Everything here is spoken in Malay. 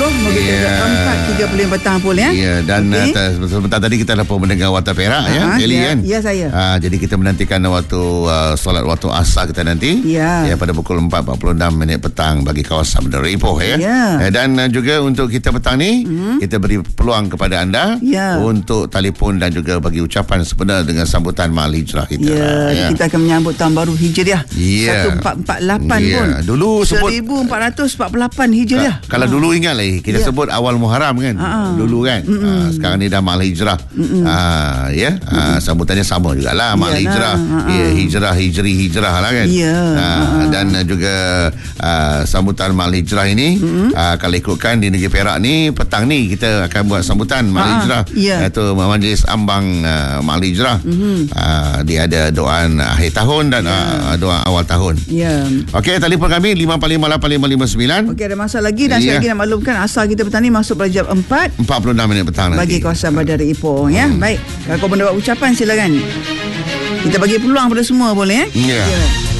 Menuju ke 4.30 petang pun ya. Ya, dan sebentar tadi kita dah pun mendengar Warta Perak ya, Eli kan. Ya saya. Jadi kita menantikan waktu solat waktu asar kita nanti. Ya. Pada pukul 4.46 petang bagi kawasan Bandar Ipoh ya. Dan juga untuk kita petang ni kita beri peluang kepada anda untuk telefon dan juga bagi ucapan sebenar dengan sambutan Mahal Hijrah kita. Kita akan menyambut tahun baru Hijriah 1448 pun. Dulu sebut 1448 Hijriah. Kalau dulu ingat lagi kita sebut awal Muharram kan. Dulu kan. Sekarang ni dah Mahal Hijrah. Sambutannya sama jugalah Mahal Hijrah. Hijrah, hijrah lah kan. Dan juga sambutan Mahal Hijrah ini kalau ikutkan di negeri Perak ni petang ni kita akan buat sambutan Mahal Hijrah, iaitu majlis ambang Mahal Hijrah. Dia ada doa akhir tahun dan doa awal tahun. Okey, telefon kami 5458559. Okey, ada masa lagi dan saya lagi nak maklumkan asal kita petang ni masuk pada jam 4.46 petang nanti bagi kawasan Bandar Ipoh ya. Baik, kalau kau mendapat ucapan silakan. Kita bagi peluang pada semua boleh ya.